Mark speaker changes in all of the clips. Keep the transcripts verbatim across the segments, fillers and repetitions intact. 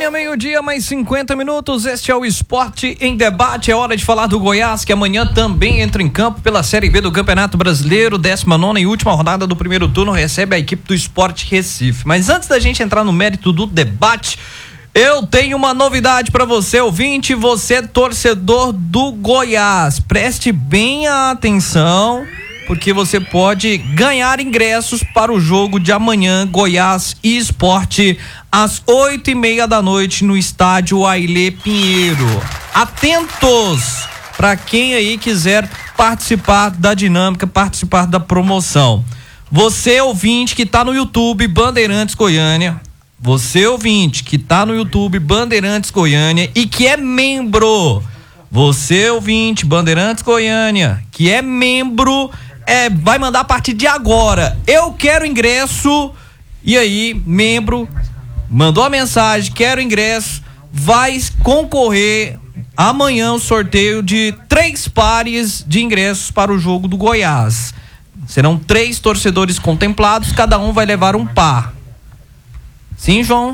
Speaker 1: Goiânia, meio-dia, mais cinquenta minutos. Este é o Esporte em Debate. É hora de falar do Goiás, que amanhã também entra em campo pela Série B do Campeonato Brasileiro, décima nona e última rodada do primeiro turno, recebe a equipe do Sport Recife. Mas antes da gente entrar no mérito do debate, eu tenho uma novidade para você, ouvinte, você torcedor do Goiás. Preste bem a atenção, porque você pode ganhar ingressos para o jogo de amanhã, Goiás e Sport, às oito e meia da noite no estádio Ailê Pinheiro. Atentos para quem aí quiser participar da dinâmica, participar da promoção. Você ouvinte que tá no YouTube Bandeirantes Goiânia, você ouvinte que tá no YouTube Bandeirantes Goiânia e que é membro, você ouvinte Bandeirantes Goiânia que é membro, É, vai mandar a partir de agora, eu quero ingresso, e aí, membro, mandou a mensagem, quero ingresso, vai concorrer amanhã o sorteio de três pares de ingressos para o jogo do Goiás. Serão três torcedores contemplados, cada um vai levar um par. Sim, João?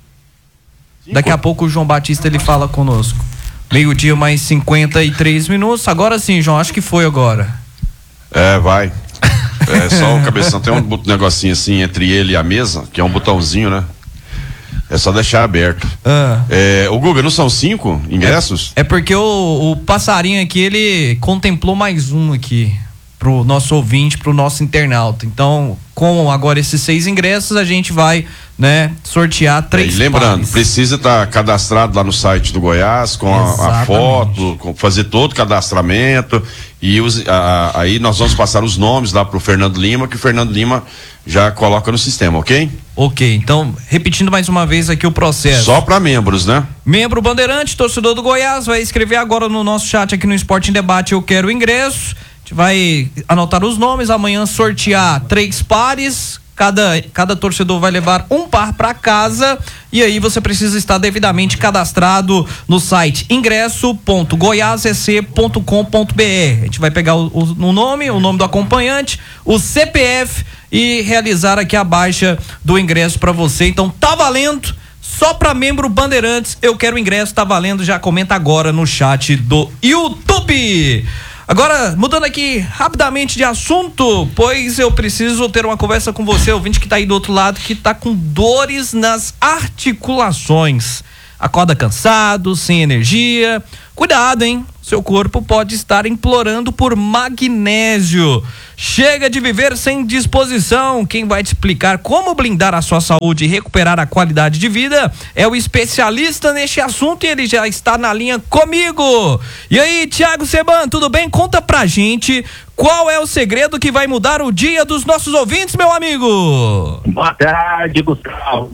Speaker 1: Sim, daqui a pouco o João Batista ele fala conosco. Meio-dia mais cinquenta e três minutos, agora sim, João, acho que foi agora.
Speaker 2: É, vai. É só o cabeção, tem um negocinho assim entre ele e a mesa, que é um botãozinho, né? É só deixar aberto. Ah. É, o Guga, não são cinco ingressos?
Speaker 1: É, é porque o, o passarinho aqui, ele contemplou mais um aqui pro nosso ouvinte, pro nosso internauta. Então, com agora esses seis ingressos, a gente vai, né, sortear três.
Speaker 2: É, e lembrando, pares. Precisa estar tá cadastrado lá no site do Goiás, com a, a foto, com, fazer todo o cadastramento. E os, a, a, aí nós vamos passar os nomes lá pro Fernando Lima, que o Fernando Lima já coloca no sistema, ok?
Speaker 1: Ok, então, repetindo mais uma vez aqui o processo.
Speaker 2: Só para membros, né?
Speaker 1: Membro Bandeirante, torcedor do Goiás, vai escrever agora no nosso chat aqui no Esporte em Debate, eu quero ingresso. A gente vai anotar os nomes, amanhã sortear três pares. Cada, cada torcedor vai levar um par para casa, e aí você precisa estar devidamente cadastrado no site ingresso ponto goiás e c ponto com ponto b r. A gente vai pegar o, o, o nome, o nome do acompanhante, o C P F e realizar aqui a baixa do ingresso para você. Então tá valendo, só para membro Bandeirantes, eu quero ingresso, tá valendo, já comenta agora no chat do YouTube. Agora, mudando aqui rapidamente de assunto, pois eu preciso ter uma conversa com você, ouvinte que tá aí do outro lado, que tá com dores nas articulações. Acorda cansado, sem energia. Cuidado, hein? Seu corpo pode estar implorando por magnésio. Chega de viver sem disposição. Quem vai te explicar como blindar a sua saúde e recuperar a qualidade de vida é o especialista neste assunto, e ele já está na linha comigo. E aí, Thiago Seban, tudo bem? Conta pra gente qual é o segredo que vai mudar o dia dos nossos ouvintes, meu amigo.
Speaker 3: Boa tarde, Gustavo.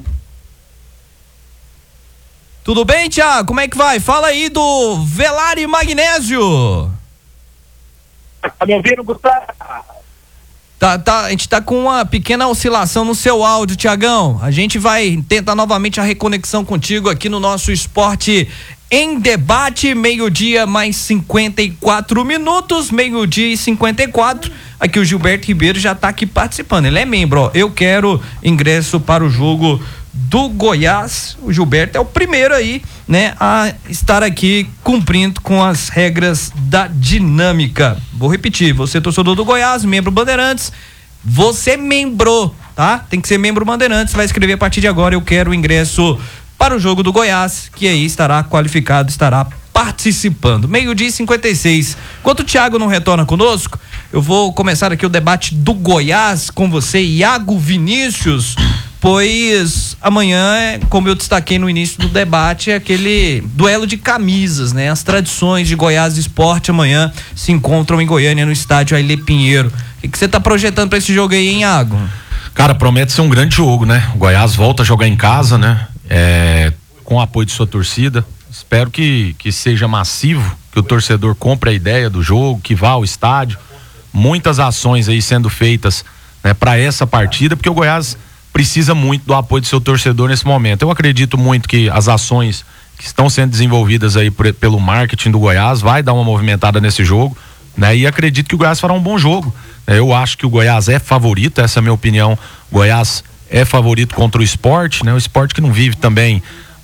Speaker 1: Tudo bem, Thiago? Como é que vai? Fala aí do Velari Magnésio.
Speaker 3: Tá me ouvindo, Gustavo?
Speaker 1: Tá, tá, a gente tá com uma pequena oscilação no seu áudio, Thiagão. A gente vai tentar novamente a reconexão contigo aqui no nosso Esporte em Debate, meio-dia mais cinquenta e quatro minutos, meio-dia e cinquenta e quatro. Aqui o Gilberto Ribeiro já tá aqui participando. Ele é membro, ó. Eu quero ingresso para o jogo do Goiás. O Gilberto é o primeiro aí, né, a estar aqui cumprindo com as regras da dinâmica. Vou repetir, você torcedor do Goiás, membro Bandeirantes, você membro, tá? Tem que ser membro Bandeirantes, vai escrever a partir de agora, eu quero o ingresso para o jogo do Goiás, que aí estará qualificado, estará participando. Meio-dia e cinquenta e seis. Enquanto o Thiago não retorna conosco, eu vou começar aqui o debate do Goiás com você, Iago Vinícius, pois amanhã, como eu destaquei no início do debate, é aquele duelo de camisas, né? As tradições de Goiás Esporte amanhã se encontram em Goiânia, no estádio Ailê Pinheiro. O que você tá projetando para esse jogo aí, hein, Iago?
Speaker 4: Cara, promete ser um grande jogo, né? O Goiás volta a jogar em casa, né? É, com o apoio de sua torcida. Espero que, que seja massivo, que o torcedor compre a ideia do jogo, que vá ao estádio. Muitas ações aí sendo feitas, né, para essa partida, porque o Goiás precisa muito do apoio do seu torcedor nesse momento. Eu acredito muito que as ações que estão sendo desenvolvidas aí por, pelo marketing do Goiás vai dar uma movimentada nesse jogo, né? E acredito que o Goiás fará um bom jogo. Eu acho que o Goiás é favorito, essa é a minha opinião. O Goiás é favorito contra o Sport, né? O Sport que não vive também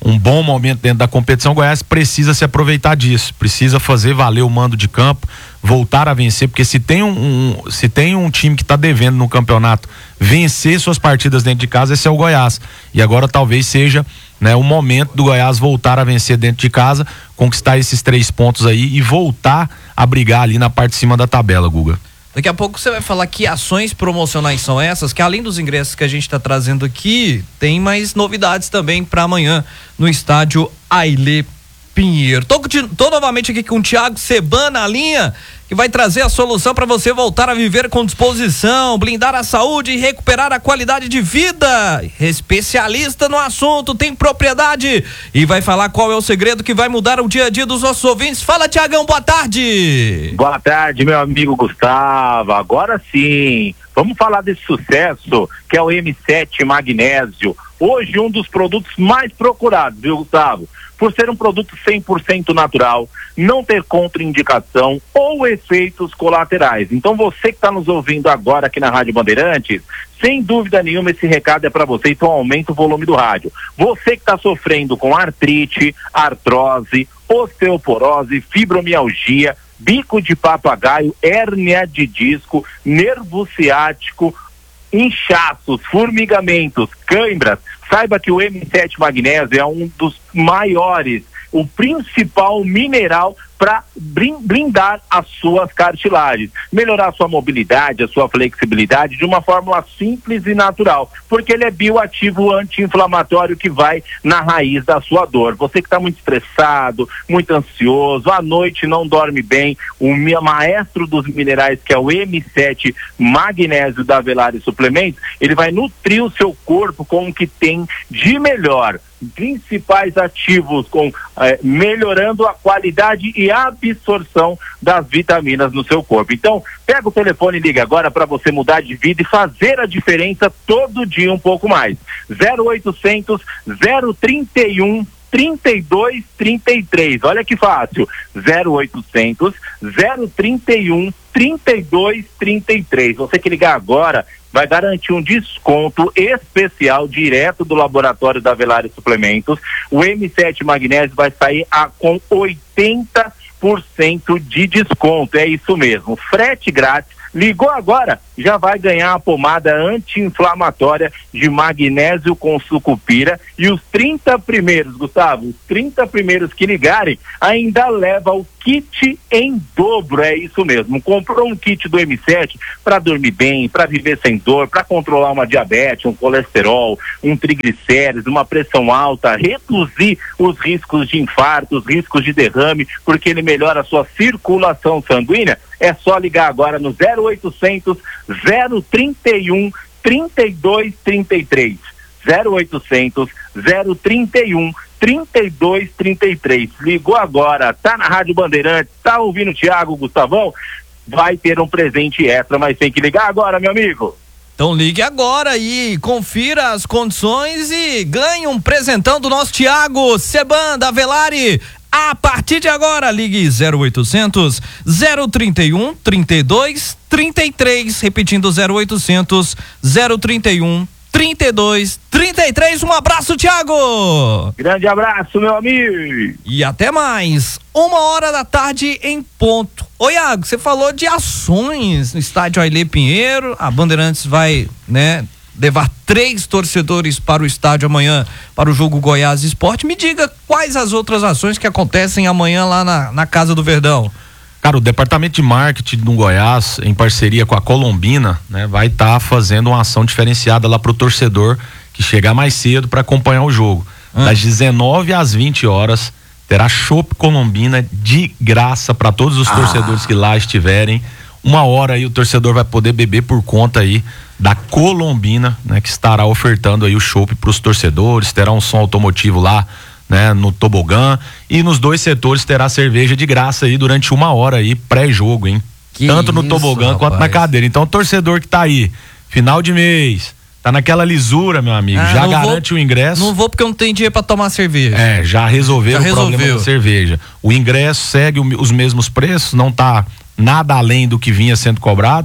Speaker 4: um bom momento dentro da competição. O Goiás precisa se aproveitar disso, precisa fazer valer o mando de campo, voltar a vencer, porque se tem um, um se tem um time que está devendo no campeonato vencer suas partidas dentro de casa, esse é o Goiás. E agora talvez seja, né, o momento do Goiás voltar a vencer dentro de casa, conquistar esses três pontos aí e voltar a brigar ali na parte de cima da tabela, Guga.
Speaker 1: Daqui a pouco você vai falar que ações promocionais são essas, que além dos ingressos que a gente está trazendo aqui, tem mais novidades também para amanhã no estádio Ailê Pinheiro. Tô, tô novamente aqui com o Thiago Seban na linha, que vai trazer a solução para você voltar a viver com disposição, blindar a saúde e recuperar a qualidade de vida. Especialista no assunto, tem propriedade e vai falar qual é o segredo que vai mudar o dia a dia dos nossos ouvintes. Fala, Tiagão, boa tarde.
Speaker 3: Boa tarde, meu amigo Gustavo. Agora sim, vamos falar desse sucesso que é o M sete Magnésio. Hoje um dos produtos mais procurados, viu, Gustavo? Por ser um produto cem por cento natural, não ter contraindicação ou efeitos colaterais. Então você que está nos ouvindo agora aqui na Rádio Bandeirantes, sem dúvida nenhuma esse recado é para você, então aumenta o volume do rádio. Você que está sofrendo com artrite, artrose, osteoporose, fibromialgia, bico de papagaio, hérnia de disco, nervo ciático, inchaços, formigamentos, cãibras, saiba que o M sete Magnésio é um dos maiores, o principal mineral para blindar as suas cartilagens, melhorar a sua mobilidade, a sua flexibilidade de uma fórmula simples e natural, porque ele é bioativo anti-inflamatório que vai na raiz da sua dor. Você que está muito estressado, muito ansioso, à noite não dorme bem, o maestro dos minerais, que é o M sete Magnésio da Velari Suplementos, ele vai nutrir o seu corpo com o que tem de melhor, principais ativos, com eh, melhorando a qualidade e a absorção das vitaminas no seu corpo. Então, pega o telefone e liga agora para você mudar de vida e fazer a diferença todo dia um pouco mais. zero oitocentos, zero trinta e um, trinta e dois, trinta e três. Olha que fácil. zero oitocentos, zero trinta e um, trinta e dois, trinta e três. Você que ligar agora vai garantir um desconto especial direto do laboratório da Velari Suplementos. O M sete Magnésio vai sair a, com oitenta por cento de desconto. É isso mesmo. Frete grátis. Ligou agora, já vai ganhar a pomada anti-inflamatória de magnésio com sucupira, e os trinta primeiros, Gustavo, os trinta primeiros que ligarem ainda leva o kit em dobro. É isso mesmo. Comprou um kit do M sete para dormir bem, para viver sem dor, para controlar uma diabetes, um colesterol, um triglicérides, uma pressão alta, reduzir os riscos de infarto, os riscos de derrame, porque ele melhora a sua circulação sanguínea. É só ligar agora no zero oitocentos, zero trinta e um, trinta e dois, trinta e três. zero oitocentos, zero trinta e um, trinta e dois, trinta e três. Ligou agora, tá na Rádio Bandeirantes, tá ouvindo o Thiago, Gustavão? Vai ter um presente extra, mas tem que ligar agora, meu amigo.
Speaker 1: Então ligue agora e confira as condições e ganhe um presentão do nosso Thiago Seban da Velari. A partir de agora, ligue zero oitocentos, zero trinta e um, trinta e dois, trinta e três, repetindo zero oitocentos, zero trinta e um, trinta e dois, trinta e três. Um abraço, Thiago!
Speaker 3: Grande abraço, meu amigo!
Speaker 1: E até mais, uma hora da tarde em ponto. Ô, Iago, você falou de ações no estádio Ailê Pinheiro, a Bandeirantes vai, né, levar três torcedores para o estádio amanhã para o jogo Goiás Esporte. Me diga quais as outras ações que acontecem amanhã lá na, na Casa do Verdão.
Speaker 4: Cara, o departamento de marketing do Goiás, em parceria com a Colombina, né, vai estar tá fazendo uma ação diferenciada lá pro torcedor que chegar mais cedo para acompanhar o jogo. Hum. Das dezenove às vinte horas terá chopp Colombina de graça para todos os ah. torcedores que lá estiverem. Uma hora aí o torcedor vai poder beber por conta aí da Colombina, né, que estará ofertando aí o chopp para os torcedores. Terá um som automotivo lá, né, no tobogã, e nos dois setores terá cerveja de graça aí durante uma hora aí, pré-jogo, hein? Que tanto no isso, tobogã rapaz. Quanto na cadeira. Então o torcedor que tá aí, final de mês, tá naquela lisura, meu amigo, ah, já garante vou, o ingresso.
Speaker 1: Não vou porque eu não tenho dinheiro pra tomar cerveja.
Speaker 4: É, já resolveu já o resolveu. problema da cerveja. O ingresso segue o, os mesmos preços, não tá nada além do que vinha sendo cobrado.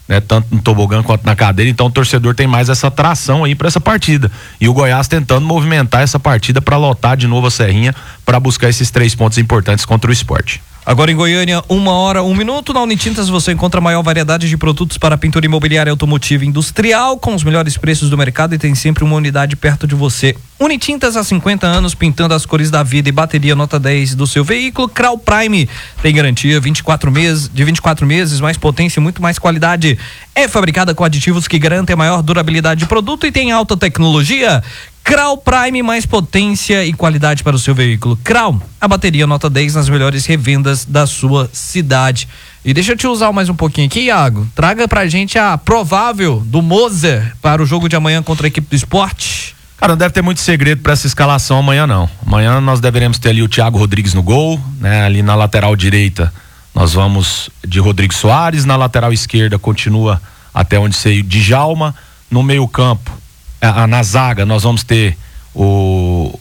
Speaker 4: né? Tanto no tobogã quanto na cadeira, então o torcedor tem mais essa atração aí para essa partida. E o Goiás tentando movimentar essa partida para lotar de novo a Serrinha, para buscar esses três pontos importantes contra o Sport.
Speaker 1: Agora em Goiânia, uma hora, um minuto. Na Unitintas você encontra a maior variedade de produtos para pintura imobiliária automotiva e industrial, com os melhores preços do mercado, e tem sempre uma unidade perto de você. Unitintas há cinquenta anos, pintando as cores da vida, e bateria nota dez do seu veículo. Crau Prime tem garantia vinte e quatro meses, de vinte e quatro meses, mais potência e muito mais qualidade. É fabricada com aditivos que garantem a maior durabilidade de produto e tem alta tecnologia. Crau Prime, mais potência e qualidade para o seu veículo. Crau, a bateria nota dez nas melhores revendas da sua cidade. E deixa eu te usar mais um pouquinho aqui, Iago. Traga pra gente a provável do Moser para o jogo de amanhã contra a equipe do Sport.
Speaker 4: Cara, não deve ter muito segredo para essa escalação amanhã, não. Amanhã nós deveremos ter ali o Thiago Rodrigues no gol, né? Ali na lateral direita nós vamos de Rodrigo Soares, na lateral esquerda continua até onde saiu Djalma, no meio campo, a, na zaga nós vamos ter o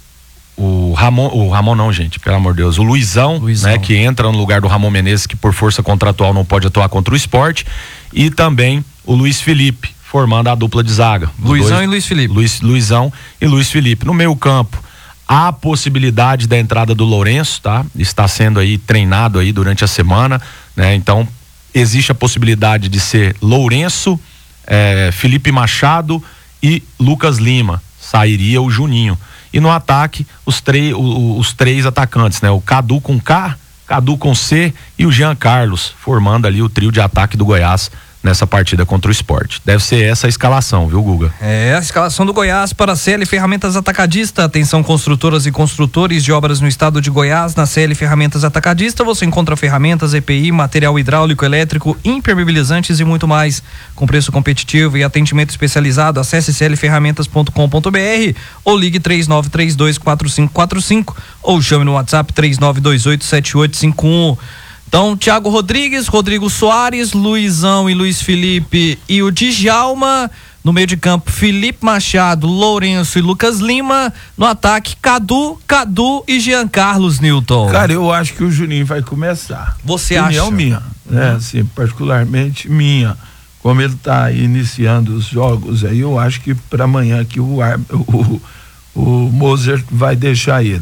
Speaker 4: o Ramon, o Ramon não, gente, pelo amor de Deus, o Luizão, Luizão, né, que entra no lugar do Ramon Menezes, que por força contratual não pode atuar contra o Sport, e também o Luiz Felipe, formando a dupla de zaga.
Speaker 1: Luizão dois, e Luiz Felipe.
Speaker 4: Luiz, Luizão e Luiz Felipe. No meio campo, há a possibilidade da entrada do Lourenço, tá? Está sendo aí treinado aí durante a semana, né? Então, existe a possibilidade de ser Lourenço, eh, Felipe Machado e Lucas Lima. Sairia o Juninho. E no ataque, os, três, os, os três atacantes, né? O Cadu com K, Cadu com C e o Jean Carlos, formando ali o trio de ataque do Goiás nessa partida contra o Sport. Deve ser essa a escalação, viu, Guga?
Speaker 1: É, a escalação do Goiás para a C L Ferramentas Atacadista. Atenção, construtoras e construtores de obras no estado de Goiás. Na C L Ferramentas Atacadista você encontra ferramentas, E P I, material hidráulico, elétrico, impermeabilizantes e muito mais, com preço competitivo e atendimento especializado. Acesse c l ferramentas ponto com ponto b r ou ligue três nove três dois quatro cinco quatro cinco ou chame no WhatsApp três nove dois oito sete oito cinco um. Então, Thiago Rodrigues, Rodrigo Soares, Luizão e Luiz Felipe e o Djalma. No meio de campo, Felipe Machado, Lourenço e Lucas Lima. No ataque, Cadu, Cadu e Jean Carlos, Newton.
Speaker 5: Cara, eu acho que o Juninho vai começar.
Speaker 1: Você
Speaker 5: Opinião
Speaker 1: acha?
Speaker 5: minha, né? Uhum. Assim, particularmente minha. Como ele está iniciando os jogos aí, eu acho que para amanhã que o, o, o Moser vai deixar ele.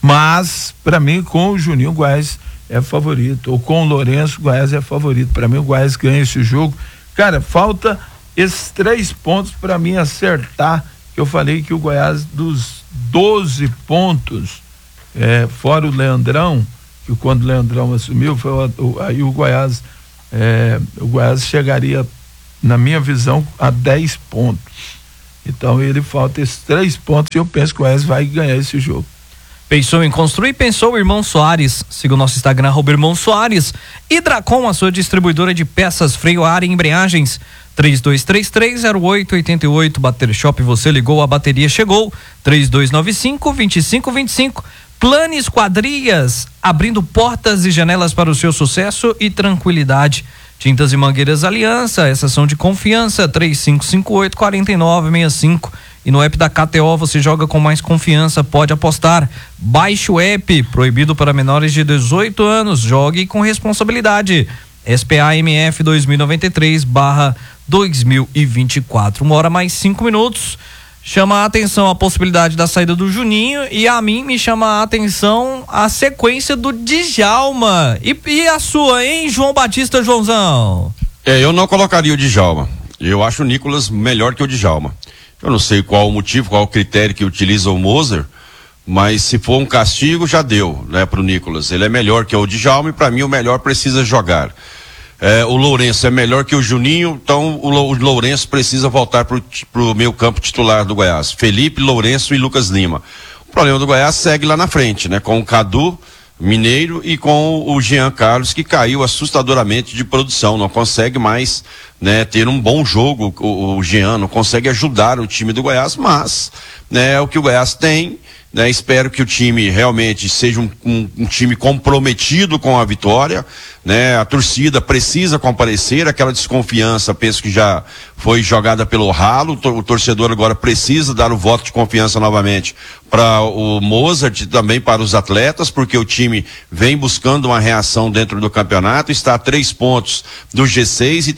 Speaker 5: Mas, para mim, com o Juninho, o Goiás é favorito, ou com o Lourenço, o Goiás é favorito. Para mim, o Goiás ganha esse jogo. Cara, falta esses três pontos para mim acertar, que eu falei que o Goiás, dos doze pontos, é, fora o Leandrão, que quando o Leandrão assumiu, foi o, o, aí o Goiás, é, o Goiás chegaria, na minha visão, a dez pontos. Então, ele falta esses três pontos e eu penso que o Goiás vai ganhar esse jogo.
Speaker 1: Pensou em construir? Pensou Irmão Soares. Siga o nosso Instagram, arroba Irmão Soares. Hidracom, a sua distribuidora de peças, freio a ar e embreagens. três dois três três zero oito oito oito. Bater Shop, você ligou, a bateria chegou. três dois nove cinco, dois cinco dois cinco. Plano Esquadrias, abrindo portas e janelas para o seu sucesso e tranquilidade. Tintas e Mangueiras Aliança, essas são de confiança. três cinco cinco oito, quatro nove seis cinco. E no app da K T O você joga com mais confiança, pode apostar. Baixe o app, proibido para menores de dezoito anos, jogue com responsabilidade. S P A M F dois mil e noventa e três barra dois mil e vinte e quatro. Uma hora mais cinco minutos. Chama a atenção a possibilidade da saída do Juninho e a mim me chama a atenção a sequência do Djalma. E, e a sua, hein, João Batista Joãozão?
Speaker 2: É, eu não colocaria o Djalma. Eu acho o Nicolas melhor que o Djalma. Eu não sei qual o motivo, qual o critério que utiliza o Moser, mas se for um castigo, já deu, né, pro Nicolas. Ele é melhor que o Djalma e para mim o melhor precisa jogar. É, o Lourenço é melhor que o Juninho, então o, o Lourenço precisa voltar pro, pro meio campo titular do Goiás. Felipe, Lourenço e Lucas Lima. O problema do Goiás segue lá na frente, né, com o Cadu, Mineiro, e com o Jean Carlos, que caiu assustadoramente de produção, não consegue mais, né, ter um bom jogo. O, o Jean não consegue ajudar o time do Goiás, mas, né, é o que o Goiás tem, né, espero que o time realmente seja um, um, um time comprometido com a vitória, né, a torcida precisa comparecer, aquela desconfiança penso que já foi jogada pelo ralo, o torcedor agora precisa dar o voto de confiança novamente para o Mozart e também para os atletas, porque o time vem buscando uma reação dentro do campeonato, está a três pontos do G seis e terminar com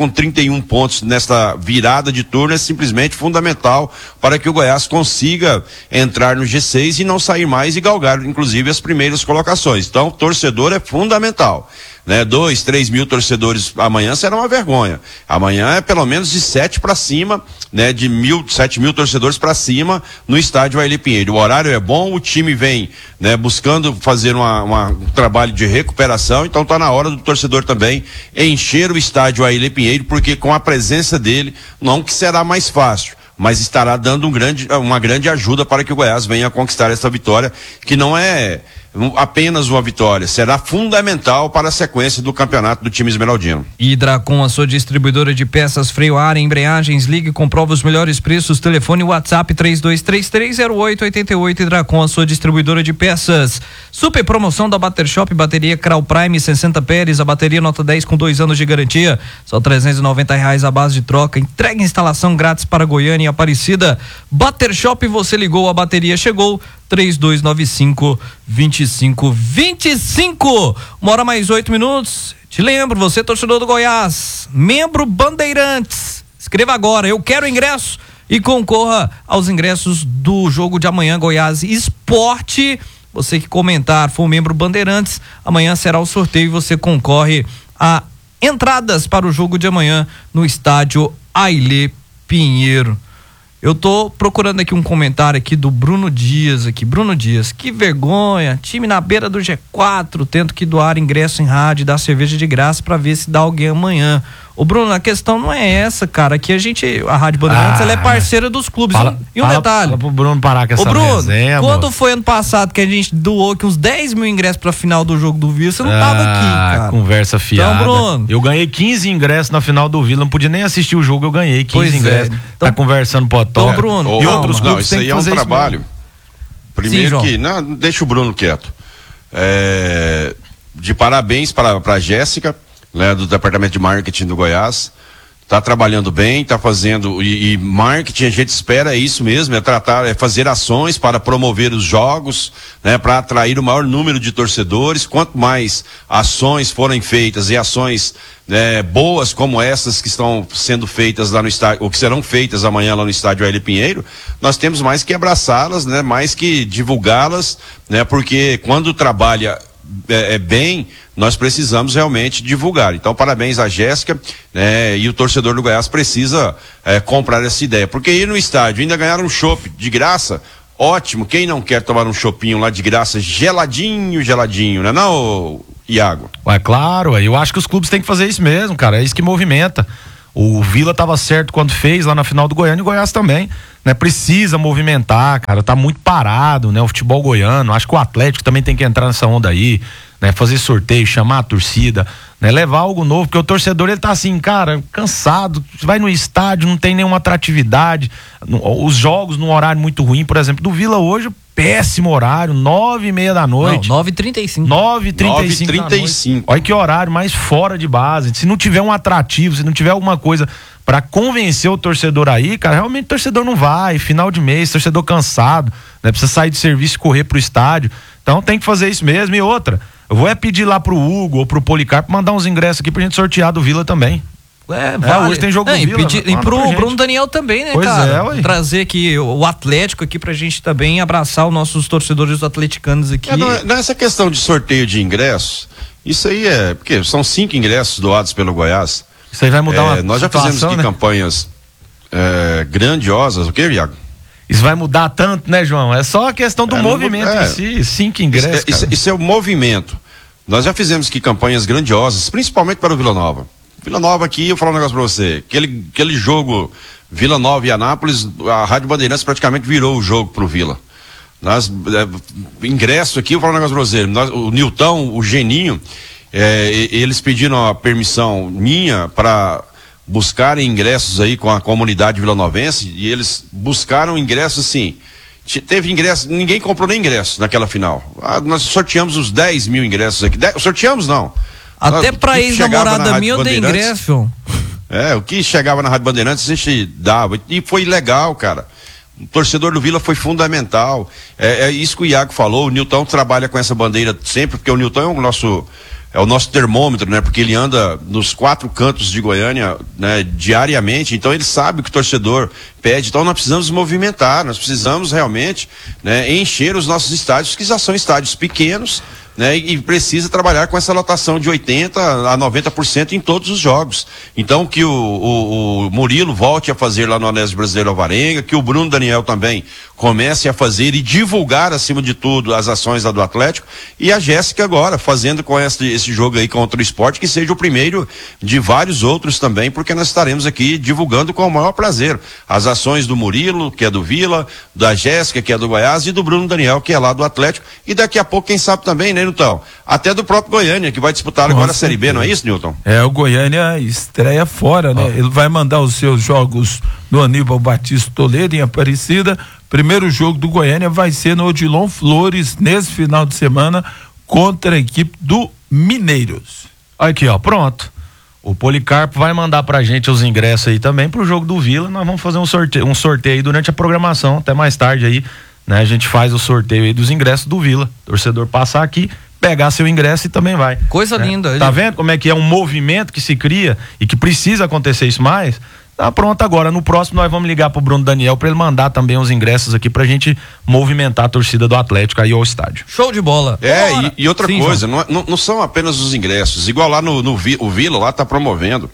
Speaker 2: com trinta e um pontos nesta virada de turno é simplesmente fundamental para que o Goiás consiga entrar no G seis e não sair mais e galgar, inclusive, as primeiras colocações. Então, torcedor é fundamental. Né, dois, três mil torcedores amanhã será uma vergonha. Amanhã é pelo menos de sete para cima, né, de mil, sete mil torcedores para cima no estádio Ailê Pinheiro. O horário é bom, o time vem, né, buscando fazer uma, uma, um trabalho de recuperação, então está na hora do torcedor também encher o estádio Ailê Pinheiro, porque com a presença dele, não que será mais fácil, mas estará dando um grande, uma grande ajuda para que o Goiás venha a conquistar essa vitória, que não é apenas uma vitória, será fundamental para a sequência do campeonato do time esmeraldino.
Speaker 1: Hidracon, a sua distribuidora de peças, freio a ar, embreagens, ligue e comprova os melhores preços, telefone WhatsApp três dois três três zero oito oito oito. Hidracon, a sua distribuidora de peças. Super promoção da Bater Shop, bateria Kral Prime sessenta Pérez, a bateria nota dez com dois anos de garantia, só trezentos e noventa reais a base de troca, entrega e instalação grátis para Goiânia e Aparecida. Bater Shop, você ligou, a bateria chegou. três dois nove cinco, dois cinco dois cinco. Uma hora mais oito minutos. Te lembro, você torcedor do Goiás, membro Bandeirantes, escreva agora, eu quero ingresso, e concorra aos ingressos do jogo de amanhã, Goiás Esporte. Você que comentar, for membro Bandeirantes, amanhã será o sorteio e você concorre a entradas para o jogo de amanhã no estádio Ailê Pinheiro. Eu tô procurando aqui um comentário aqui do Bruno Dias aqui. Bruno Dias, que vergonha, time na beira do G quatro, tendo que doar ingresso em rádio e dar cerveja de graça para ver se dá alguém amanhã. Ô Bruno, a questão não é essa, cara, que a gente, a Rádio Bandeirantes, ah, ela é parceira dos clubes.
Speaker 4: Fala,
Speaker 1: e um
Speaker 4: fala,
Speaker 1: detalhe.
Speaker 4: Fala pro Bruno parar com essa
Speaker 1: Ô Bruno,
Speaker 4: resenha,
Speaker 1: quando
Speaker 4: amor.
Speaker 1: foi ano passado que a gente doou aqui uns dez mil ingressos pra final do jogo do Vila, você não
Speaker 4: ah,
Speaker 1: tava aqui, cara.
Speaker 4: Conversa fiada.
Speaker 1: Então, Bruno.
Speaker 4: Eu ganhei quinze ingressos na final do Vila, não podia nem assistir o jogo, eu ganhei quinze
Speaker 1: Pois
Speaker 4: ingressos.
Speaker 1: É. Então,
Speaker 4: tá conversando pro
Speaker 1: Então, Bruno,
Speaker 2: Ou,
Speaker 4: e outros
Speaker 2: não,
Speaker 4: clubes
Speaker 2: isso
Speaker 4: têm
Speaker 2: aí
Speaker 4: que
Speaker 2: é um
Speaker 4: fazer
Speaker 2: trabalho. Primeiro
Speaker 1: Sim,
Speaker 2: que, não, deixa o Bruno quieto. É, de parabéns para a Jéssica, né, do Departamento de Marketing do Goiás. Tá trabalhando bem, tá fazendo, e, e marketing a gente espera é isso mesmo, é tratar, é fazer ações para promover os jogos, né, para atrair o maior número de torcedores. Quanto mais ações forem feitas e ações, né, boas como essas que estão sendo feitas lá no estádio, ou que serão feitas amanhã lá no estádio Ailê Pinheiro, nós temos mais que abraçá-las, né, mais que divulgá-las, né, porque quando trabalha É, é bem, nós precisamos realmente divulgar. Então, parabéns à Jéssica, né, e o torcedor do Goiás precisa é, comprar essa ideia, porque ir no estádio, ainda ganhar um chopp de graça, ótimo. Quem não quer tomar um choppinho lá de graça, geladinho, geladinho, né, não, Iago?
Speaker 4: É claro, eu acho que os clubes têm que fazer isso mesmo, cara, é isso que movimenta. O Vila estava certo quando fez lá na final do Goiânia, e o Goiás também, né? Precisa movimentar, cara, tá muito parado, né? O futebol goiano, acho que o Atlético também tem que entrar nessa onda aí, né? Fazer sorteio, chamar a torcida, né? Levar algo novo, porque o torcedor, ele tá assim, cara, cansado, vai no estádio, não tem nenhuma atratividade, os jogos num horário muito ruim, por exemplo, do Vila hoje, péssimo horário, nove e meia da noite.
Speaker 1: Não, nove e trinta e cinco.
Speaker 4: nove e trinta e cinco. Olha que horário mais fora de base. Se não tiver um atrativo, se não tiver alguma coisa pra convencer o torcedor aí, cara, realmente o torcedor não vai. Final de mês, torcedor cansado, né? Precisa sair do serviço e correr pro estádio. Então tem que fazer isso mesmo. E outra, eu vou é pedir lá pro Hugo ou pro Policarpo mandar uns ingressos aqui pra gente sortear do Vila também.
Speaker 1: É, vale.
Speaker 4: É, hoje tem jogo
Speaker 1: é,
Speaker 4: do
Speaker 1: e
Speaker 4: Vila.
Speaker 1: pedir, e pro Bruno Daniel também, né,
Speaker 4: pois
Speaker 1: cara?
Speaker 4: É, ué.
Speaker 1: Trazer aqui o Atlético aqui pra gente também abraçar os nossos torcedores atleticanos aqui.
Speaker 2: É, não é, não é essa questão de sorteio de ingressos, isso aí é, porque são cinco ingressos doados pelo Goiás.
Speaker 4: Isso aí vai mudar
Speaker 2: é,
Speaker 4: uma
Speaker 2: Nós já
Speaker 4: situação,
Speaker 2: fizemos aqui
Speaker 4: né?
Speaker 2: campanhas é, grandiosas, o que, Iago?
Speaker 4: Isso vai mudar tanto, né, João? É só a questão do
Speaker 2: é,
Speaker 4: movimento
Speaker 2: é,
Speaker 4: em si, cinco ingressos.
Speaker 2: Isso, isso, isso é o movimento. Nós já fizemos aqui campanhas grandiosas, principalmente para o Vila Nova. Vila Nova aqui, eu vou falar um negócio pra você, aquele, aquele jogo Vila Nova e Anápolis, a Rádio Bandeirantes praticamente virou o jogo pro Vila. Nós, é, ingresso aqui, eu vou falar um negócio pra você, nós, o Nilton, o Geninho, é, eles pediram a permissão minha para buscarem ingressos aí com a comunidade vilanovense, e eles buscaram ingressos assim, teve ingresso, ninguém comprou nem ingresso naquela final. Ah, nós sorteamos os dez mil ingressos aqui, dez, sorteamos não.
Speaker 1: Até pra ex-namorada minha eu dei ingresso.
Speaker 2: É, o que chegava na Rádio Bandeirantes a gente dava, e foi legal, cara. O torcedor do Vila foi fundamental. É, é isso que o Iago falou, o Nilton trabalha com essa bandeira sempre, porque o Nilton é o nosso é o nosso termômetro, né? Porque ele anda nos quatro cantos de Goiânia, né? Diariamente, então ele sabe o que o torcedor pede. Então nós precisamos movimentar, nós precisamos realmente, né? Encher os nossos estádios, que já são estádios pequenos, né? E precisa trabalhar com essa lotação de oitenta a noventa por cento em todos os jogos. Então que o, o, o Murilo volte a fazer lá no Anésio Brasileiro Alvarenga, que o Bruno Daniel também comece a fazer e divulgar, acima de tudo, as ações lá do Atlético, e a Jéssica agora fazendo com esse, esse jogo aí contra o Sport, que seja o primeiro de vários outros também, porque nós estaremos aqui divulgando com o maior prazer as ações do Murilo, que é do Vila, da Jéssica, que é do Goiás, e do Bruno Daniel, que é lá do Atlético, e daqui a pouco, quem sabe também, né, Nilton? Até do próprio Goiânia, que vai disputar agora a Série B, não é isso, Nilton?
Speaker 5: É, o Goiânia estreia fora, né? Oh. Ele vai mandar os seus jogos no Aníbal Batista Toledo, em Aparecida. Primeiro jogo do Goiânia vai ser no Odilon Flores, nesse final de semana, contra a equipe do Mineiros.
Speaker 4: Aqui, ó, pronto. O Policarpo vai mandar pra gente os ingressos aí também pro jogo do Vila. Nós vamos fazer um sorteio, um sorteio aí durante a programação, até mais tarde aí, né? A gente faz o sorteio aí dos ingressos do Vila. O torcedor passar aqui, pegar seu ingresso e também vai.
Speaker 1: Coisa
Speaker 4: né?
Speaker 1: linda.
Speaker 4: Tá vendo como é que é um movimento que se cria e que precisa acontecer isso mais? Tá pronto agora. No próximo nós vamos ligar pro Bruno Daniel para ele mandar também os ingressos aqui pra gente movimentar a torcida do Atlético aí ao estádio.
Speaker 1: Show de bola.
Speaker 2: É, e, e outra
Speaker 1: Sim,
Speaker 2: coisa, não, não, não são apenas os ingressos. Igual lá no, no o Vila, lá tá promovendo.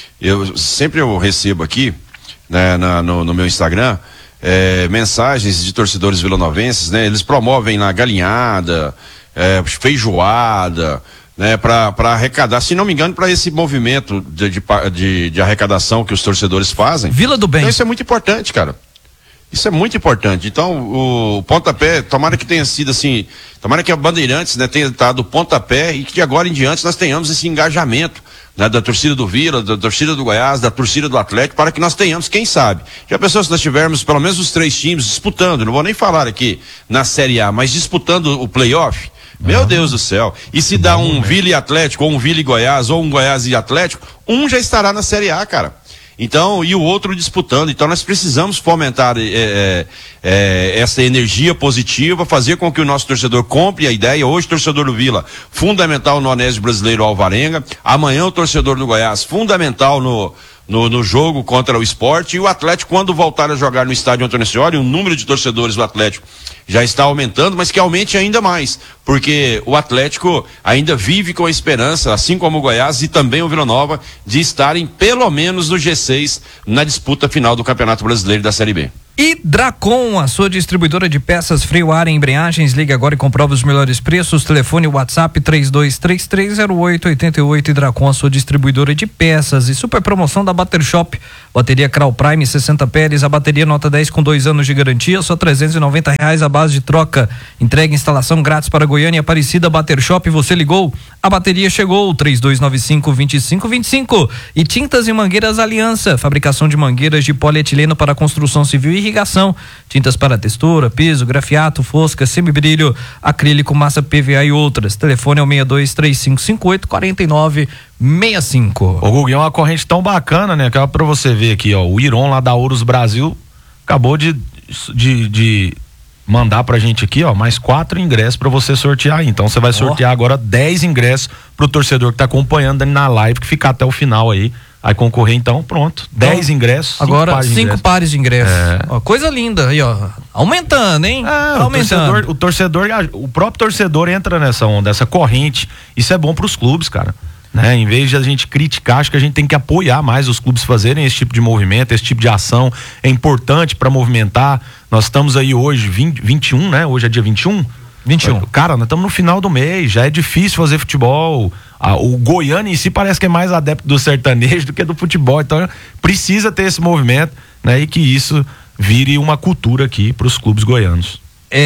Speaker 2: Eu sempre eu recebo aqui, né, na, no, no meu Instagram, é, mensagens de torcedores vilanovenses, né? Eles promovem na galinhada, é, feijoada, né, para arrecadar, se não me engano, para esse movimento de, de, de, de arrecadação que os torcedores fazem.
Speaker 1: Vila do Bem.
Speaker 2: Então isso é muito importante, cara. Isso é muito importante. Então, o, o pontapé, tomara que tenha sido assim, tomara que a Bandeirantes, né, tenha dado o pontapé e que de agora em diante nós tenhamos esse engajamento, né, da torcida do Vila, da torcida do Goiás, da torcida do Atlético, para que nós tenhamos, quem sabe, já pensou se nós tivermos pelo menos os três times disputando, não vou nem falar aqui na Série A, mas disputando o playoff. Meu uhum. Deus do céu. E se dá um Vila e Atlético, ou um Vila e Goiás, ou um Goiás e Atlético, um já estará na Série A, cara. Então, e o outro disputando. Então, nós precisamos fomentar é, é, essa energia positiva, fazer com que o nosso torcedor compre a ideia. Hoje, torcedor do Vila, fundamental no Anésio Brasileiro Alvarenga. Amanhã, o torcedor do Goiás, fundamental no, no, no jogo contra o Sport. E o Atlético, quando voltar a jogar no estádio Antônio Ascioli, o número de torcedores do Atlético já está aumentando, mas que aumente ainda mais, porque o Atlético ainda vive com a esperança, assim como o Goiás e também o Vila Nova, de estarem pelo menos no G seis na disputa final do Campeonato Brasileiro da Série B.
Speaker 1: E Dracon, a sua distribuidora de peças freio ar e embreagens, liga agora e comprova os melhores preços. Telefone WhatsApp três dois três três zero oito oito oito. E Dracon, a sua distribuidora de peças. E super promoção da Bater Shop, bateria Kral Prime sessenta Pérez, a bateria nota dez com dois anos de garantia, só trezentos e noventa reais a base de troca. Entrega e instalação grátis para Goiânia e Aparecida. Bater Shop, você ligou, a bateria chegou. Três dois nove cinco, dois cinco dois cinco. E Tintas e Mangueiras Aliança, fabricação de mangueiras de polietileno para construção civil e irrigação, tintas para textura, piso, grafiato, fosca, semibrilho, acrílico, massa P V A e outras. Telefone é o seis dois três cinco cinco oito quatro nove seis cinco.
Speaker 4: Ô Gugu, é uma corrente tão bacana, né? Acaba pra você ver aqui, ó, o Iron lá da Ouros Brasil acabou de, de, de mandar pra gente aqui, ó, mais quatro ingressos pra você sortear. Então você vai sortear oh. agora dez ingressos pro torcedor que tá acompanhando na live, que ficar até o final aí. Aí concorrer, então, pronto. dez ingressos.
Speaker 1: Agora,
Speaker 4: pares
Speaker 1: cinco
Speaker 4: ingressos.
Speaker 1: pares de ingressos.
Speaker 4: É.
Speaker 1: Ó, coisa linda aí, ó. Aumentando, hein?
Speaker 4: É,
Speaker 1: tá
Speaker 4: o
Speaker 1: aumentando.
Speaker 4: torcedor, o torcedor, o próprio torcedor entra nessa onda, essa corrente. Isso é bom pros clubes, cara. Né? Em vez de a gente criticar, acho que a gente tem que apoiar mais os clubes fazerem esse tipo de movimento, esse tipo de ação. É importante para movimentar. Nós estamos aí hoje, vinte, vinte e um, né? Hoje é dia vinte e um? vinte e um. Cara, nós estamos no final do mês, já é difícil fazer futebol. Ah, o Goiânia em si parece que é mais adepto do sertanejo do que do futebol. Então precisa ter esse movimento, né? E que isso vire uma cultura aqui para os clubes goianos.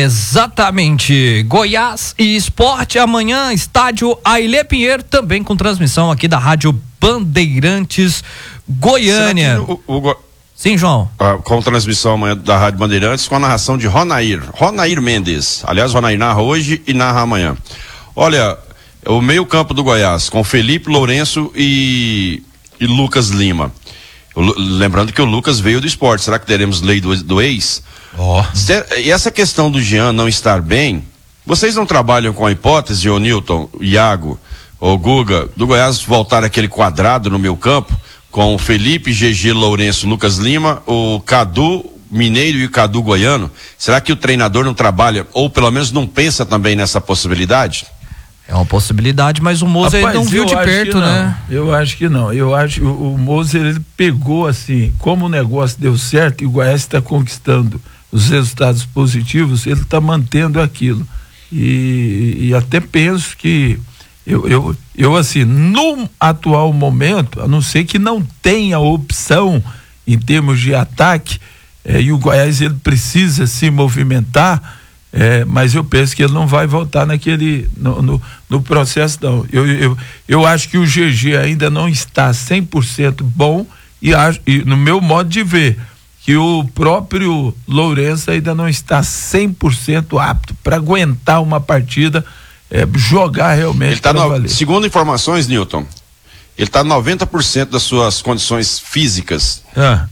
Speaker 1: Exatamente. Goiás e Esporte amanhã, estádio Ailê Pinheiro, também com transmissão aqui da Rádio Bandeirantes Goiânia.
Speaker 2: O, o, o,
Speaker 1: Sim, João.
Speaker 2: Ah, com transmissão amanhã da Rádio Bandeirantes, com a narração de Ronair, Ronair Mendes. Aliás, Ronair narra hoje e narra amanhã. Olha, o meio campo do Goiás, com Felipe Lourenço e, e Lucas Lima. O, lembrando que o Lucas veio do Esporte, será que teremos lei do, do ex?
Speaker 4: Oh.
Speaker 2: E essa questão do Jean não estar bem, vocês não trabalham com a hipótese, ô Nilton, Iago, ô Guga, do Goiás voltar aquele quadrado no meu campo, com o Felipe, G G, Lourenço, Lucas Lima, o Cadu Mineiro e o Cadu Goiano, será que o treinador não trabalha, ou pelo menos não pensa também nessa possibilidade?
Speaker 1: É uma possibilidade, mas o Moser
Speaker 5: Rapaz,
Speaker 1: não viu de perto, né?
Speaker 5: Eu acho que não. Eu acho que o, o Moser, ele pegou assim, como o negócio deu certo e o Goiás está conquistando os resultados positivos, ele está mantendo aquilo. E, e até penso que eu, eu, eu, assim, no atual momento, a não ser que não tenha opção em termos de ataque, é, e o Goiás ele precisa se movimentar, é, mas eu penso que ele não vai voltar naquele no, no, no processo não. Eu, eu, eu acho que o G G ainda não está cem por cento bom e, acho, e no meu modo de ver que o próprio Lourenço ainda não está cem por cento apto para aguentar uma partida, é, jogar realmente.
Speaker 2: Ele tá no, segundo informações, Newton, ele está noventa por cento das suas condições físicas.
Speaker 5: Ah.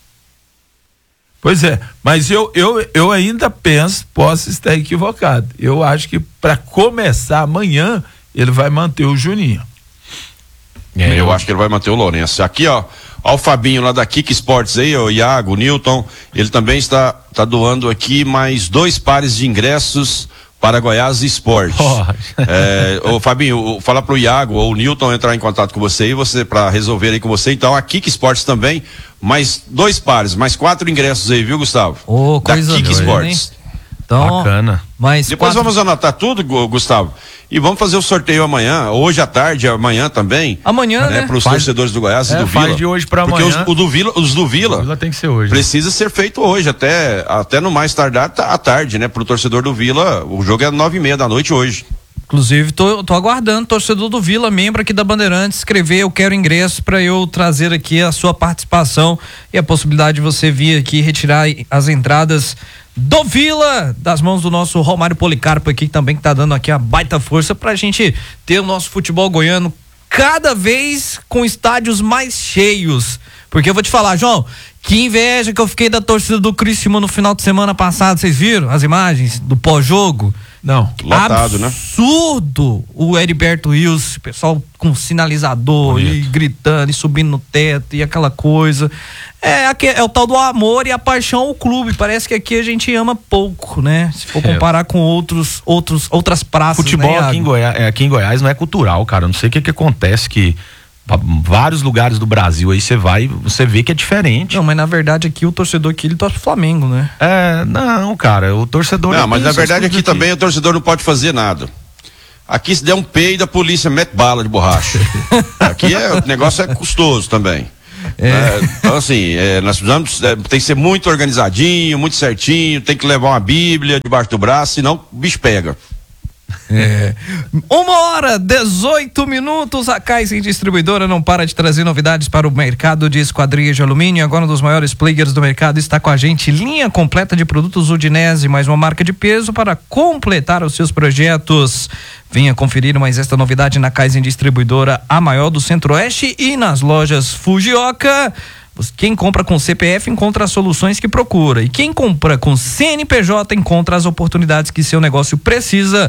Speaker 5: Pois é, mas eu, eu, eu ainda penso, posso estar equivocado. Eu acho que para começar amanhã, ele vai manter o Juninho.
Speaker 2: É, eu, eu acho que ele vai manter o Lourenço. Aqui, ó, ó o Fabinho lá da Kick Sports aí, o Iago, o Newton, ele também está, está doando aqui mais dois pares de ingressos para Goiás Esporte. Oh. É, ô Fabinho, fala pro Iago ou o Newton entrar em contato com você e você, para resolver aí com você. Então, a Kick Sports também, mais dois pares, mais quatro ingressos aí, viu, Gustavo?
Speaker 1: Ô, oh, coisa
Speaker 2: da Kick Sports.
Speaker 1: Então,
Speaker 4: bacana.
Speaker 1: Mais
Speaker 2: Depois
Speaker 1: quatro...
Speaker 2: vamos anotar tudo, Gustavo. E vamos fazer o sorteio amanhã, hoje à tarde, amanhã também.
Speaker 1: Amanhã, né?
Speaker 2: né? Para os
Speaker 4: faz...
Speaker 2: torcedores do Goiás
Speaker 4: é,
Speaker 2: e do Vila.
Speaker 4: Faz de hoje para amanhã.
Speaker 2: Porque os, o do Vila, os do Vila,
Speaker 4: o Vila tem que ser hoje.
Speaker 2: Precisa né? ser feito hoje, até, até no mais tardar à tarde, né? Para o torcedor do Vila, o jogo é nove e meia da noite hoje.
Speaker 1: Inclusive, tô, tô aguardando, torcedor do Vila, membro aqui da Bandeirantes, escrever, eu quero ingresso para eu trazer aqui a sua participação e a possibilidade de você vir aqui retirar as entradas do Vila, das mãos do nosso Romário Policarpo aqui, também que tá dando aqui a baita força pra gente ter o nosso futebol goiano cada vez com estádios mais cheios. Porque eu vou te falar, João, que inveja que eu fiquei da torcida do Criciúma no final de semana passado, vocês viram as imagens do pós-jogo?
Speaker 5: Não.
Speaker 2: Lotado, né?
Speaker 1: Absurdo o Heriberto Rios, o pessoal com sinalizador bonito. E gritando e subindo no teto e aquela coisa. É, é o tal do amor e a paixão ao clube. Parece que aqui a gente ama pouco, né? Se for comparar é. com outros, outros, outras praças.
Speaker 4: Futebol
Speaker 1: né,
Speaker 4: aqui, em Goiás, aqui em Goiás não é cultural, cara. Eu não sei o que que acontece que vários lugares do Brasil aí você vai, você vê que é diferente.
Speaker 1: Não, mas na verdade aqui o torcedor aqui ele torce pro Flamengo, né?
Speaker 4: É, não, cara, o torcedor...
Speaker 2: Não, mas na verdade aqui, aqui também o torcedor não pode fazer nada. Aqui se der um peido, a polícia mete bala de borracha. Aqui é, o negócio é custoso também. É. É, então assim, é, nós precisamos, é, tem que ser muito organizadinho, muito certinho, tem que levar uma bíblia debaixo do braço, senão o bicho pega.
Speaker 1: É. Uma hora, dezoito minutos. A Kaizen Distribuidora não para de trazer novidades para o mercado de esquadrias de alumínio. Agora um dos maiores players do mercado está com a gente. Linha completa de produtos Udinese, mais uma marca de peso para completar os seus projetos. Venha conferir mais esta novidade na Kaizen Distribuidora, a maior do Centro-Oeste, e nas lojas Fujioka. Quem compra com C P F encontra as soluções que procura, e quem compra com C N P J encontra as oportunidades que seu negócio precisa.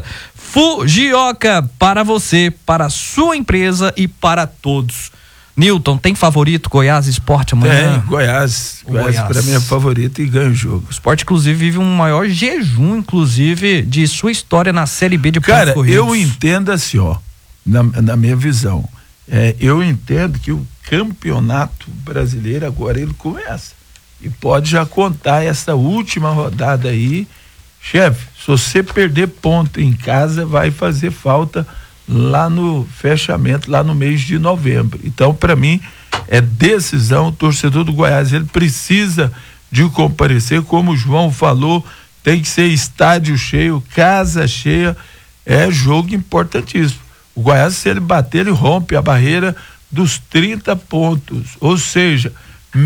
Speaker 1: Fujioka, para você, para a sua empresa e para todos. Newton, tem favorito Goiás Esporte amanhã?
Speaker 5: Tem, Goiás. Goiás, Goiás. Para mim é favorito e ganha o jogo.
Speaker 1: O Esporte, inclusive, vive um maior jejum, inclusive, de sua história na Série B de pontos
Speaker 5: Cara,
Speaker 1: corridos.
Speaker 5: eu entendo assim, ó, na, na minha visão, é, eu entendo que o campeonato brasileiro agora ele começa e pode já contar essa última rodada aí, chefe. Se você perder ponto em casa, vai fazer falta lá no fechamento, lá no mês de novembro. Então, para mim, é decisão. O torcedor do Goiás, ele precisa de comparecer, como o João falou, tem que ser estádio cheio, casa cheia, é jogo importantíssimo. O Goiás, se ele bater, ele rompe a barreira dos trinta pontos, ou seja,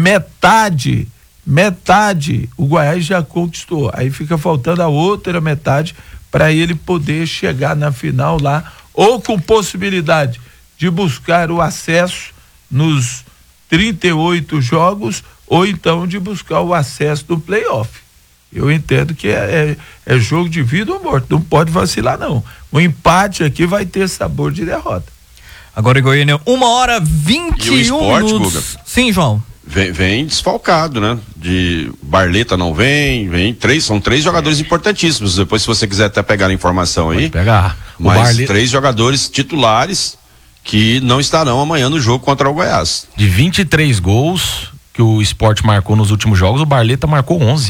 Speaker 5: metade, metade o Goiás já conquistou. Aí fica faltando a outra metade para ele poder chegar na final lá, ou com possibilidade de buscar o acesso nos trinta e oito jogos, ou então de buscar o acesso do playoff. Eu entendo que é, é, é jogo de vida ou morte, não pode vacilar não. O empate aqui vai ter sabor de derrota.
Speaker 1: Agora em Goiânia, uma hora vinte e um minutos. Guga? Sim, João.
Speaker 2: Vem, vem desfalcado, né? De Barleta não vem, vem três, são três jogadores importantíssimos. Depois, se você quiser até pegar a informação aí.
Speaker 4: Pode pegar.
Speaker 2: Mas Barleta... três jogadores titulares que não estarão amanhã no jogo contra o Goiás.
Speaker 4: De vinte e três gols que o Sport marcou nos últimos jogos, o Barleta marcou onze.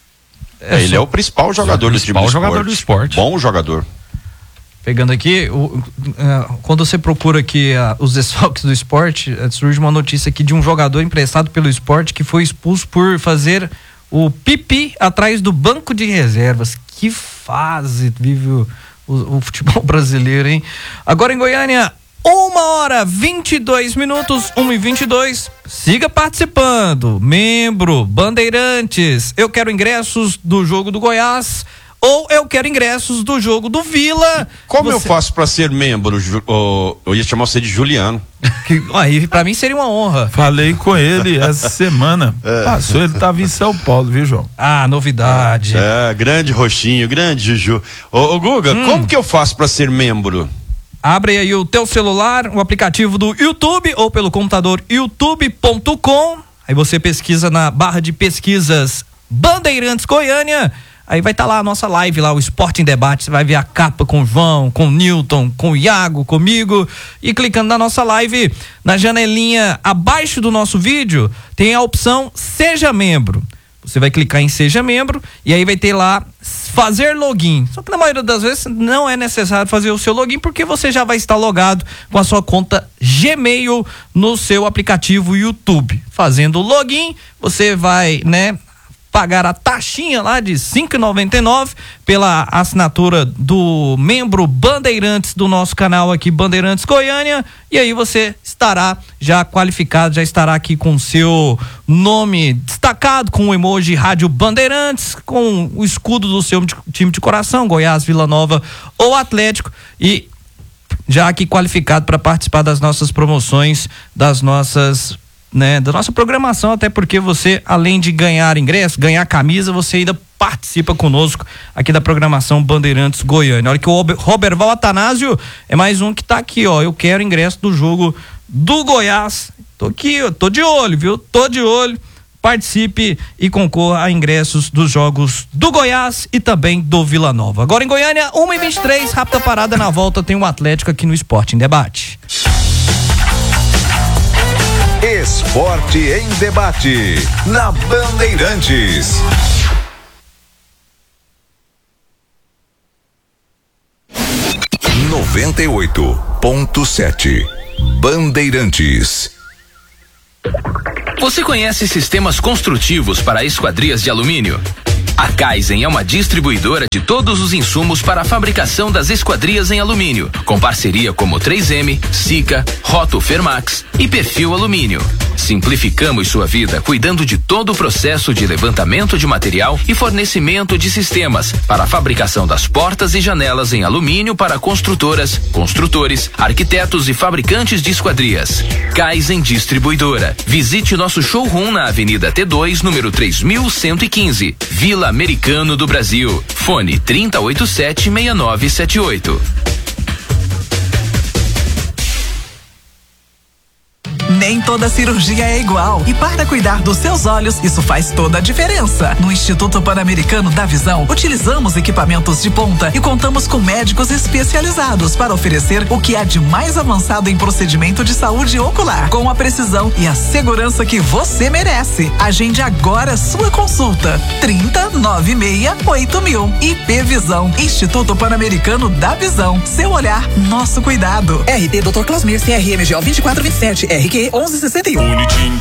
Speaker 2: É, ele é o principal jogador, é o principal do,
Speaker 4: jogador do esporte.
Speaker 2: Bom jogador.
Speaker 1: Pegando aqui, o, uh, quando você procura aqui uh, os desfalques do esporte, uh, surge uma notícia aqui de um jogador emprestado pelo esporte que foi expulso por fazer o pipi atrás do banco de reservas. Que fase vive o, o, o futebol brasileiro, hein? Agora em Goiânia, uma hora vinte e dois minutos, uma e vinte e dois. Siga participando. Membro, Bandeirantes, eu quero ingressos do jogo do Goiás. Ou eu quero ingressos do jogo do Vila.
Speaker 2: Como você... eu faço pra ser membro? Oh, eu ia chamar você de Juliano.
Speaker 1: Que, aí pra mim seria uma honra.
Speaker 5: Falei com ele essa semana. É. Passou, ele tava em São Paulo, viu, João?
Speaker 1: Ah, novidade.
Speaker 2: É, grande Roxinho, grande Juju. Ô, ô Guga, hum. como que eu faço pra ser membro?
Speaker 1: Abre aí o teu celular, o aplicativo do YouTube ou pelo computador youtube ponto com. Aí você pesquisa na barra de pesquisas Bandeirantes Goiânia. Aí vai estar tá lá a nossa live, lá o Esporte em Debate. Você vai ver a capa com o João, com o Newton, com o Iago, comigo. E clicando na nossa live, na janelinha abaixo do nosso vídeo, tem a opção Seja Membro. Você vai clicar em Seja Membro e aí vai ter lá fazer login. Só que na maioria das vezes não é necessário fazer o seu login porque você já vai estar logado com a sua conta Gmail no seu aplicativo YouTube. Fazendo o login, você vai, né, pagar a taxinha lá de cinco reais e noventa e nove centavos pela assinatura do membro Bandeirantes do nosso canal aqui, Bandeirantes Goiânia, e aí você estará já qualificado, já estará aqui com seu nome destacado, com o emoji Rádio Bandeirantes, com o escudo do seu time de coração, Goiás, Vila Nova ou Atlético, e já aqui qualificado para participar das nossas promoções, das nossas né, da nossa programação, até porque você, além de ganhar ingresso, ganhar camisa, você ainda participa conosco aqui da programação Bandeirantes Goiânia. Olha que o Roberval Atanásio é mais um que tá aqui, ó, eu quero ingresso do jogo do Goiás, tô aqui, eu tô de olho, viu, tô de olho, participe e concorra a ingressos dos jogos do Goiás e também do Vila Nova. Agora em Goiânia, uma e vinte e três, rápida parada, na volta tem o Atlético aqui no Esporte em Debate.
Speaker 6: Esporte em Debate, na Bandeirantes. noventa e oito ponto sete Bandeirantes.
Speaker 7: Você conhece sistemas construtivos para esquadrias de alumínio? A Kaizen é uma distribuidora de todos os insumos para a fabricação das esquadrias em alumínio, com parceria como três M, Sika, Roto Fermax e Perfil Alumínio. Simplificamos sua vida cuidando de todo o processo de levantamento de material e fornecimento de sistemas para a fabricação das portas e janelas em alumínio para construtoras, construtores, arquitetos e fabricantes de esquadrias. Kaizen Distribuidora. Visite nosso showroom na Avenida T dois, número três mil cento e quinze, Vila Americano do Brasil. Fone trinta e oito sete, seis nove sete oito.
Speaker 8: Nem toda cirurgia é igual. E para cuidar dos seus olhos, isso faz toda a diferença. No Instituto Pan-Americano da Visão, utilizamos equipamentos de ponta e contamos com médicos especializados para oferecer o que há de mais avançado em procedimento de saúde ocular, com a precisão e a segurança que você merece. Agende agora sua consulta. trinta, noventa e seis, oito mil. I P Visão, Instituto Pan-Americano da Visão. Seu olhar, nosso cuidado.
Speaker 9: R T doutor Clausmir, C R M G O vinte e quatro vinte e sete, R Q onze sessenta e um.